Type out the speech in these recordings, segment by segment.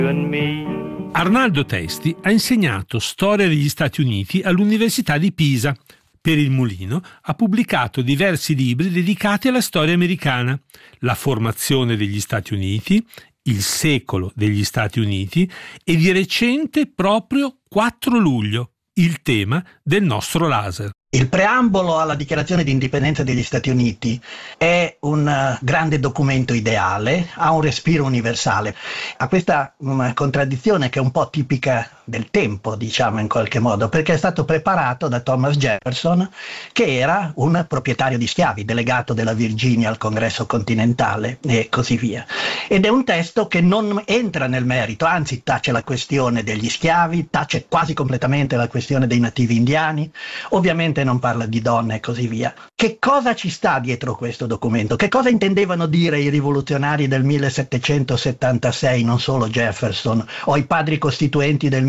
Arnaldo Testi ha insegnato storia degli Stati Uniti all'Università di Pisa. Per il Mulino ha pubblicato diversi libri dedicati alla storia americana, la formazione degli Stati Uniti, il secolo degli Stati Uniti e di recente proprio 4 luglio, il tema del nostro laser. Il preambolo alla dichiarazione di indipendenza degli Stati Uniti è un grande documento ideale, ha un respiro universale, ha questa contraddizione che è un po' tipica del tempo, diciamo in qualche modo, perché è stato preparato da Thomas Jefferson, che era un proprietario di schiavi, delegato della Virginia al Congresso continentale e così via. Ed è un testo che non entra nel merito, anzi tace la questione degli schiavi, tace quasi completamente la questione dei nativi indiani, ovviamente non parla di donne e così via. Che cosa ci sta dietro questo documento? Che cosa intendevano dire i rivoluzionari del 1776, non solo Jefferson, o i padri costituenti del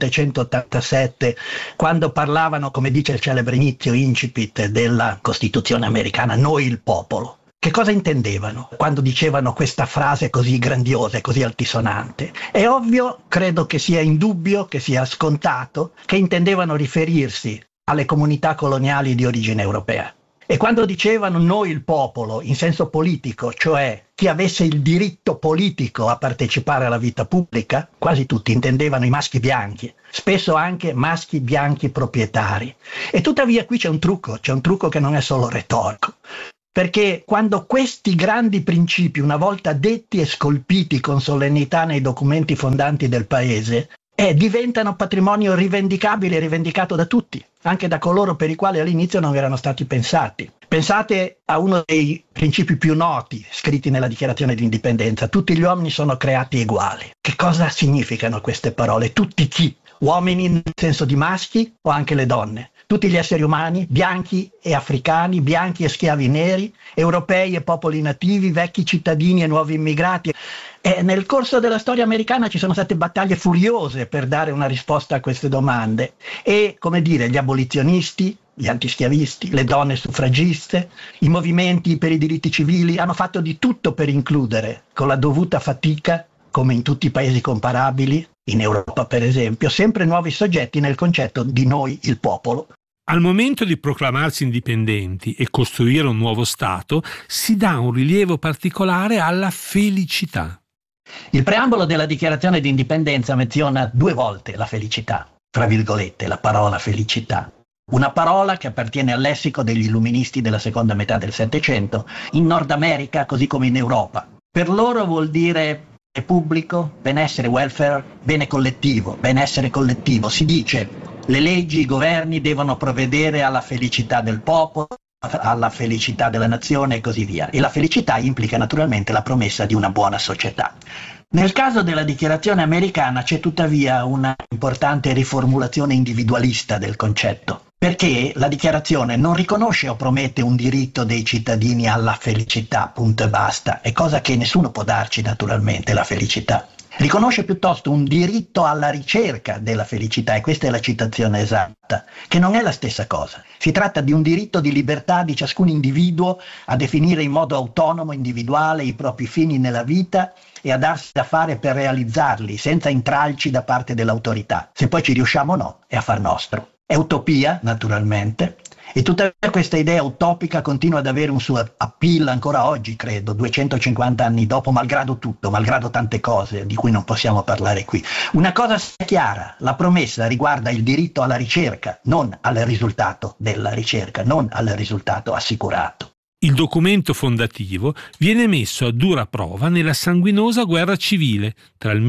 1787, quando parlavano, come dice il celebre inizio incipit della Costituzione americana, noi il popolo? Che cosa intendevano quando dicevano questa frase così grandiosa e così altisonante? È ovvio, credo che sia indubbio, che sia scontato, che intendevano riferirsi alle comunità coloniali di origine europea. E quando dicevano noi il popolo in senso politico, cioè chi avesse il diritto politico a partecipare alla vita pubblica, quasi tutti intendevano i maschi bianchi, spesso anche maschi bianchi proprietari. E tuttavia qui c'è un trucco che non è solo retorico. Perché quando questi grandi principi, una volta detti e scolpiti con solennità nei documenti fondanti del paese, diventano patrimonio rivendicabile e rivendicato da tutti, anche da coloro per i quali all'inizio non erano stati pensati. Pensate a uno dei principi più noti scritti nella Dichiarazione di Indipendenza: tutti gli uomini sono creati uguali. Che cosa significano queste parole? Tutti chi? Uomini nel senso di maschi o anche le donne? Tutti gli esseri umani, bianchi e africani, bianchi e schiavi neri, europei e popoli nativi, vecchi cittadini e nuovi immigrati. E nel corso della storia americana ci sono state battaglie furiose per dare una risposta a queste domande. E, come dire, gli abolizionisti, gli antischiavisti, le donne suffragiste, i movimenti per i diritti civili hanno fatto di tutto per includere, con la dovuta fatica, come in tutti i paesi comparabili, in Europa per esempio, sempre nuovi soggetti nel concetto di noi il popolo. Al momento di proclamarsi indipendenti e costruire un nuovo Stato, si dà un rilievo particolare alla felicità. Il preambolo della Dichiarazione di Indipendenza menziona 2 volte la felicità, tra virgolette, la parola felicità. Una parola che appartiene al lessico degli illuministi della seconda metà del Settecento, in Nord America così come in Europa. Per loro vuol dire pubblico, benessere, welfare, bene collettivo, benessere collettivo. Si dice le leggi, i governi devono provvedere alla felicità del popolo, alla felicità della nazione e così via. E la felicità implica naturalmente la promessa di una buona società. Nel caso della dichiarazione americana c'è tuttavia una importante riformulazione individualista del concetto, perché la dichiarazione non riconosce o promette un diritto dei cittadini alla felicità, punto e basta, è cosa che nessuno può darci naturalmente, la felicità. Riconosce piuttosto un diritto alla ricerca della felicità, e questa è la citazione esatta, che non è la stessa cosa. Si tratta di un diritto di libertà di ciascun individuo a definire in modo autonomo, individuale, i propri fini nella vita e a darsi da fare per realizzarli, senza intralci da parte dell'autorità. Se poi ci riusciamo o no, è affar nostro. È utopia, naturalmente, e tuttavia questa idea utopica continua ad avere un suo appeal ancora oggi, credo, 250 anni dopo, malgrado tutto, malgrado tante cose di cui non possiamo parlare qui. Una cosa è chiara: la promessa riguarda il diritto alla ricerca, non al risultato della ricerca, non al risultato assicurato. Il documento fondativo viene messo a dura prova nella sanguinosa guerra civile tra il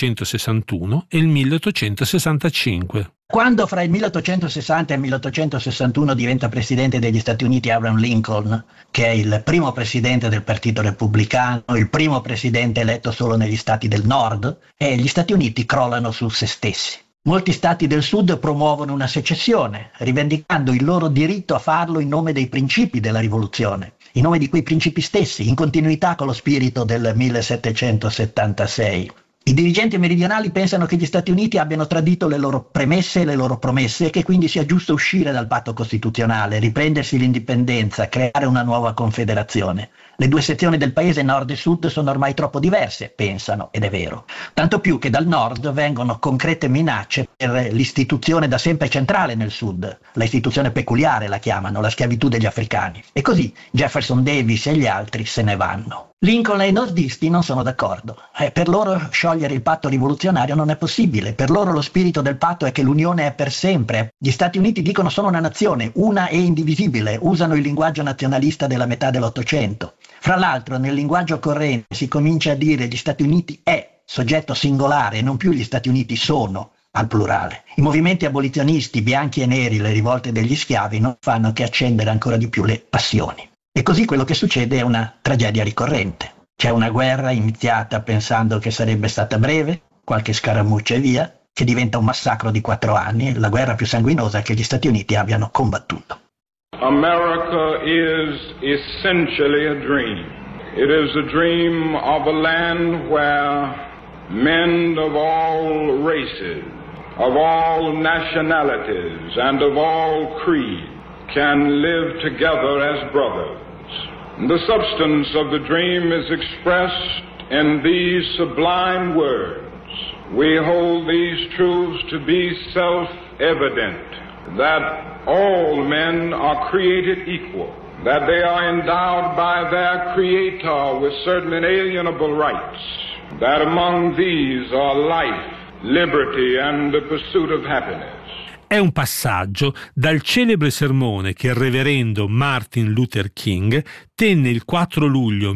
1861 e il 1865. Quando fra il 1860 e il 1861 diventa presidente degli Stati Uniti Abraham Lincoln, che è il primo presidente del Partito Repubblicano, il primo presidente eletto solo negli stati del nord, e gli Stati Uniti crollano su se stessi. Molti stati del sud promuovono una secessione, rivendicando il loro diritto a farlo in nome dei principi della rivoluzione, in nome di quei principi stessi, in continuità con lo spirito del 1776. I dirigenti meridionali pensano che gli Stati Uniti abbiano tradito le loro premesse e le loro promesse e che quindi sia giusto uscire dal patto costituzionale, riprendersi l'indipendenza, creare una nuova confederazione. Le due sezioni del paese, nord e sud, sono ormai troppo diverse, pensano, ed è vero. Tanto più che dal nord vengono concrete minacce per l'istituzione da sempre centrale nel sud, la istituzione peculiare la chiamano, la schiavitù degli africani. E così Jefferson Davis e gli altri se ne vanno. Lincoln e i nordisti non sono d'accordo. Per loro sciogliere il patto rivoluzionario non è possibile. Per loro lo spirito del patto è che l'unione è per sempre. Gli Stati Uniti dicono sono una nazione, una e indivisibile. Usano il linguaggio nazionalista della metà dell'Ottocento. Fra l'altro, nel linguaggio corrente si comincia a dire gli Stati Uniti è soggetto singolare, non più gli Stati Uniti sono al plurale. I movimenti abolizionisti, bianchi e neri, le rivolte degli schiavi non fanno che accendere ancora di più le passioni. E così quello che succede è una tragedia ricorrente. C'è una guerra iniziata pensando che sarebbe stata breve, qualche scaramuccia e via, che diventa un massacro di 4 anni, la guerra più sanguinosa che gli Stati Uniti abbiano combattuto. America is essentially a dream. It is a dream of a land where men of all races, of all nationalities and of all creeds can live together as brothers. The substance of the dream is expressed in these sublime words. We hold these truths to be self-evident, that all men are created equal, that they are endowed by their Creator with certain inalienable rights, that among these are life, liberty and the pursuit of happiness. È un passaggio dal celebre sermone che il reverendo Martin Luther King tenne il 4 luglio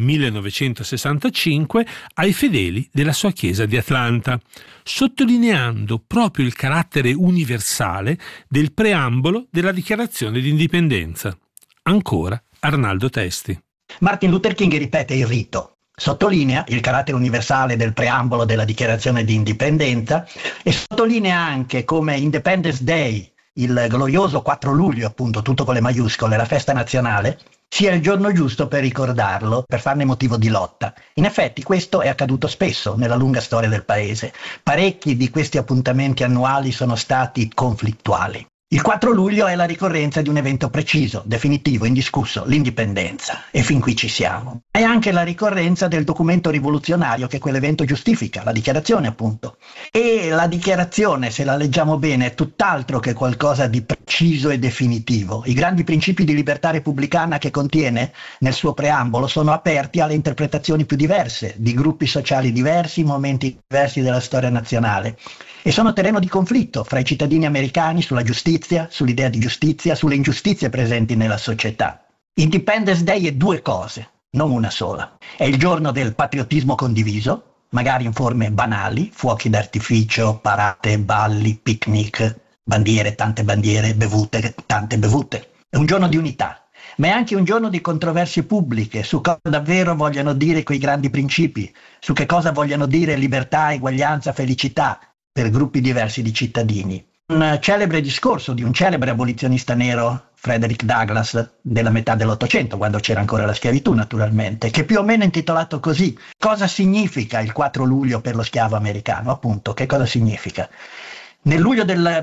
1965 ai fedeli della sua chiesa di Atlanta, sottolineando proprio il carattere universale del preambolo della Dichiarazione di Indipendenza. Ancora Arnaldo Testi. Martin Luther King ripete il rito. Sottolinea il carattere universale del preambolo della Dichiarazione di Indipendenza e sottolinea anche come Independence Day, il glorioso 4 luglio, appunto, tutto con le maiuscole, la festa nazionale, sia il giorno giusto per ricordarlo, per farne motivo di lotta. In effetti questo è accaduto spesso nella lunga storia del paese. Parecchi di questi appuntamenti annuali sono stati conflittuali. Il 4 luglio è la ricorrenza di un evento preciso, definitivo, indiscusso, l'indipendenza. E fin qui ci siamo. È anche la ricorrenza del documento rivoluzionario che quell'evento giustifica, la dichiarazione appunto. E la dichiarazione, se la leggiamo bene, è tutt'altro che qualcosa di preciso e definitivo. I grandi principi di libertà repubblicana che contiene nel suo preambolo sono aperti alle interpretazioni più diverse, di gruppi sociali diversi, momenti diversi della storia nazionale. E sono terreno di conflitto fra i cittadini americani sulla giustizia, sull'idea di giustizia, sulle ingiustizie presenti nella società. Independence Day è 2 cose, non una sola. È il giorno del patriottismo condiviso, magari in forme banali, fuochi d'artificio, parate, balli, picnic, bandiere, tante bandiere, bevute, tante bevute. È un giorno di unità, ma è anche un giorno di controversie pubbliche su cosa davvero vogliono dire quei grandi principi, su che cosa vogliono dire libertà, eguaglianza, felicità, per gruppi diversi di cittadini. Un celebre discorso di un celebre abolizionista nero, Frederick Douglass, della metà dell'Ottocento, quando c'era ancora la schiavitù naturalmente, che più o meno è intitolato così: cosa significa il 4 luglio per lo schiavo americano? Appunto, che cosa significa? Nel luglio del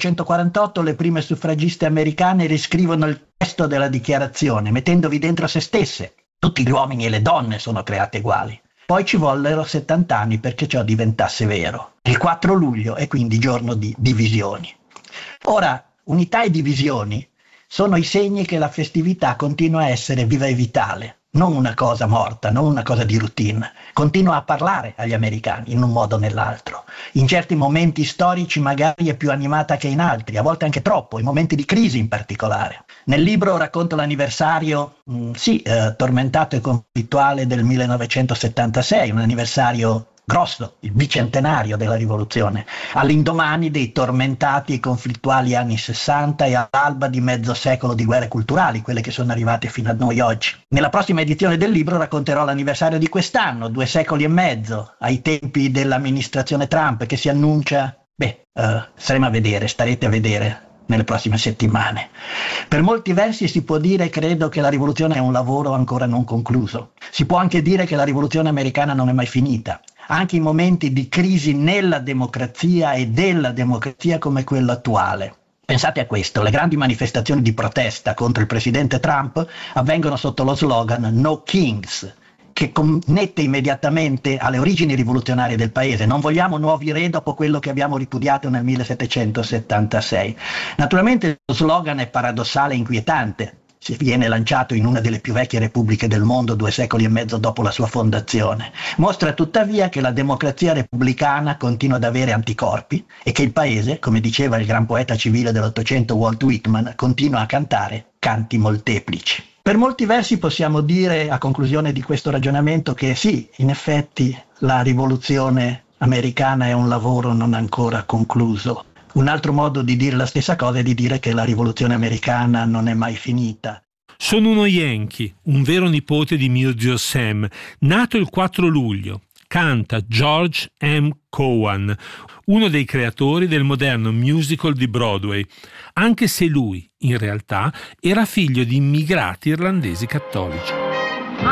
1848 le prime suffragiste americane riscrivono il testo della dichiarazione, mettendovi dentro se stesse. Tutti gli uomini e le donne sono create uguali. Poi ci vollero 70 anni perché ciò diventasse vero. Il 4 luglio è quindi giorno di divisioni. Ora, unità e divisioni sono i segni che la festività continua a essere viva e vitale, non una cosa morta, non una cosa di routine. Continua a parlare agli americani in un modo o nell'altro. In certi momenti storici magari è più animata che in altri, a volte anche troppo, in momenti di crisi in particolare. Nel libro racconto l'anniversario, tormentato e conflittuale del 1976, un anniversario grosso, il bicentenario della rivoluzione, all'indomani dei tormentati e conflittuali anni 60 e all'alba di mezzo secolo di guerre culturali, quelle che sono arrivate fino a noi oggi. Nella prossima edizione del libro racconterò l'anniversario di quest'anno, 2 secoli e mezzo, ai tempi dell'amministrazione Trump, che si annuncia, staremo a vedere, starete a vedere nelle prossime settimane. Per molti versi si può dire, credo, che la rivoluzione è un lavoro ancora non concluso. Si può anche dire che la rivoluzione americana non è mai finita. anche in momenti di crisi nella democrazia e della democrazia come quello attuale. Pensate a questo, le grandi manifestazioni di protesta contro il presidente Trump avvengono sotto lo slogan No Kings, che connette immediatamente alle origini rivoluzionarie del paese. Non vogliamo nuovi re dopo quello che abbiamo ripudiato nel 1776. Naturalmente lo slogan è paradossale e inquietante. Si viene lanciato in una delle più vecchie repubbliche del mondo 2 secoli e mezzo dopo la sua fondazione. Mostra tuttavia che la democrazia repubblicana continua ad avere anticorpi e che il paese, come diceva il gran poeta civile dell'Ottocento Walt Whitman, continua a cantare canti molteplici. Per molti versi possiamo dire, a conclusione di questo ragionamento, che sì, in effetti la rivoluzione americana è un lavoro non ancora concluso. Un altro modo di dire la stessa cosa è di dire che la rivoluzione americana non è mai finita. Sono uno Yankee, un vero nipote di mio zio Sam, nato il 4 luglio. Canta George M. Cohan, uno dei creatori del moderno musical di Broadway, anche se lui, in realtà, era figlio di immigrati irlandesi cattolici.